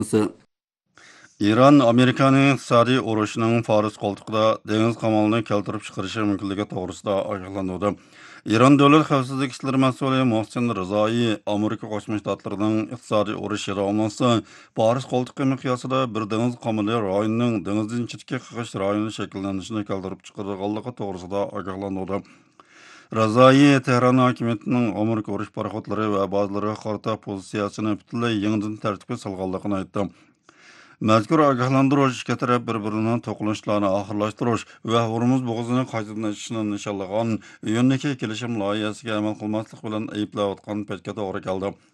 İran Amerikanın iqtisodiy urushining Fors qo'ltiqida dengiz qamalini keltirib chiqarishi mumkinligi to'g'risida ogohlantirdi. İran Davlat xavfsizlik ishlari mas'uli Mohsin Rizoyi Amerika Qo'shma Shtatlarining iqtisodiy urushi davomida Fors qo'ltiqi miqyosida bir dengiz qamali rayonining dengizdan chetga chiqish rayoni shakllanishini keltirib chiqarganligi to'g'risida ogohlantirdi. Razoyi Tehron hokimiyatining Amerika urush paraxodlari va bazalariga qarata pozitsiyasini butunlay yangidan tartibga solganligini aytdi. Mazkur ogohlantirish ikki taraf bir-birining to'qnashuvlarini oxirlashtirish va Hormuz bo'g'izini qaytadan ochishni nishonlagan yondagi kelishim loyihasiga amal qilmaslik bilan ayblayotgan paytga to'g'ri keldi.